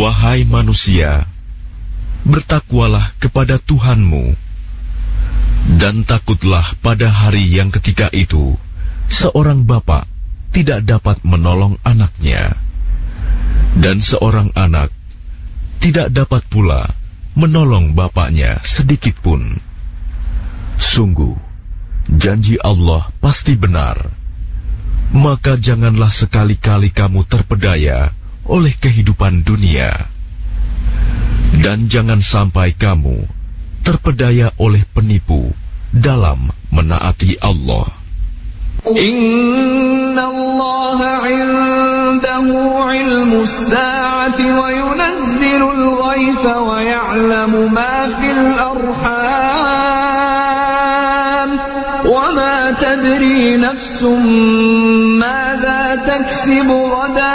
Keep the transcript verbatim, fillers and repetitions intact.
Wahai manusia, bertakwalah kepada Tuhanmu, dan takutlah pada hari yang ketika itu seorang bapa tidak dapat menolong anaknya, dan seorang anak tidak dapat pula menolong bapaknya sedikitpun. Sungguh, janji Allah pasti benar. Maka janganlah sekali-kali kamu terpedaya oleh kehidupan dunia, dan jangan sampai kamu terpedaya oleh penipu dalam menaati Allah. Inna Allah 'indahu 'ilmus sa'ati wa yunazzilul ghaitha wa ya'lamu ma fil arham wa ma tadri nafsun madza taksibu ghadan